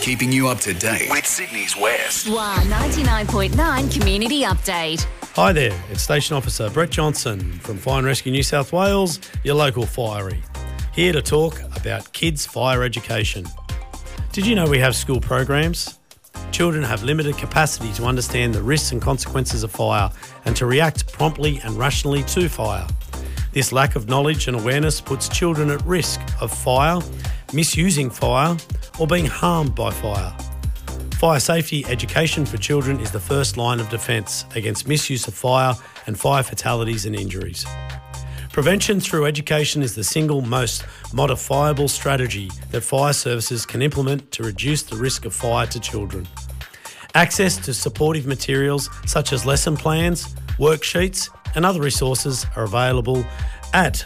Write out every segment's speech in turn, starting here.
keeping you up to date with Sydney's West. SWA 99.9 Community Update. Hi there, it's Station Officer Brett Johnson from Fire and Rescue New South Wales, your local fiery, here to talk about kids' fire education. Did you know we have school programs? Children have limited capacity to understand the risks and consequences of fire and to react promptly and rationally to fire. This lack of knowledge and awareness puts children at risk of fire, misusing fire, or being harmed by fire. Fire safety education for children is the first line of defence against misuse of fire and fire fatalities and injuries. Prevention through education is the single most modifiable strategy that fire services can implement to reduce the risk of fire to children. Access to supportive materials such as lesson plans, worksheets and other resources are available at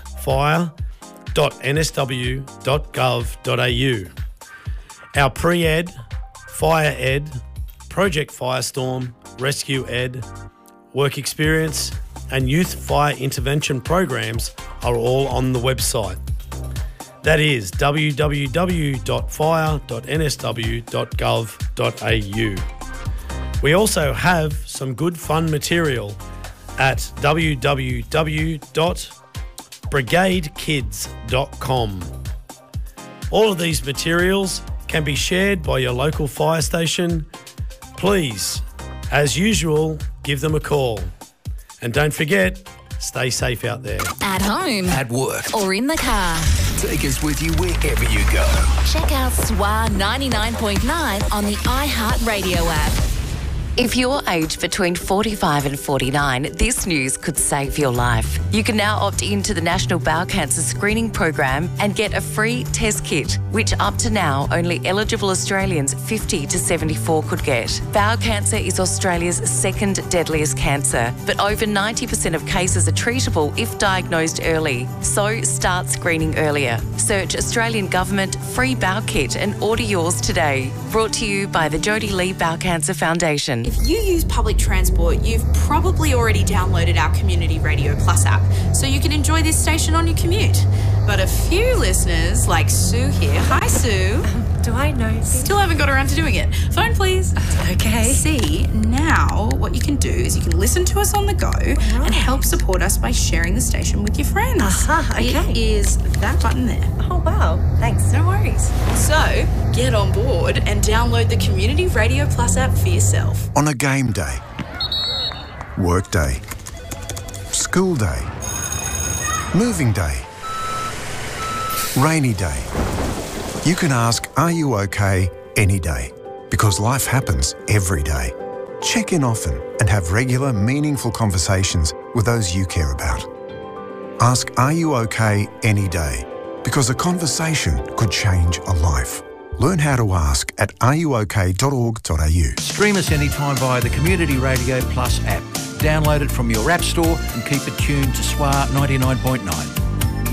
fire.nsw.gov.au. Our pre-ed, Fire Ed, Project Firestorm, Rescue Ed, Work Experience and Youth Fire Intervention programs are all on the website. That is www.fire.nsw.gov.au. We also have some good fun material at www.brigadekids.com. All of these materials can be shared by your local fire station. Please, as usual, give them a call. And don't forget, stay safe out there. At home, At work. or in the car. Take us with you wherever you go. Check out SWA 99.9 on the iHeartRadio app. If you're aged between 45 and 49, this news could save your life. You can now opt into the National Bowel Cancer Screening Program and get a free test kit, which up to now only eligible Australians 50 to 74 could get. Bowel cancer is Australia's second deadliest cancer, but over 90% of cases are treatable if diagnosed early. So start screening earlier. Search Australian Government Free Bowel Kit and order yours today. Brought to you by the Jodie Lee Bowel Cancer Foundation. If you use public transport, you've probably already downloaded our Community Radio Plus app, so you can enjoy this station on your commute. But a few listeners, like Sue here, hi Sue. Do I know? Still haven't got around to doing it. Phone please. Okay. See, now what you can do is you can listen to us on the go and help support us by sharing the station with your friends. Okay. It is that button there. Oh, wow. Thanks. No worries. So, get on board and download the Community Radio Plus app for yourself. On a game day, work day, school day, moving day, rainy day. You can ask, are you okay, any day? Because life happens every day. Check in often and have regular, meaningful conversations with those you care about. Ask, are you okay, any day? Because a conversation could change a life. Learn how to ask at areyouok.org.au. Stream us anytime via the Community Radio Plus app. Download it from your app store and keep it tuned to SWA 99.9.